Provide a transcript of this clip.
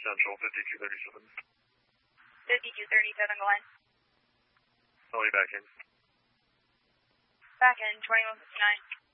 Central, 5237. 5237, go line. I'll be back in. Back in, 2159.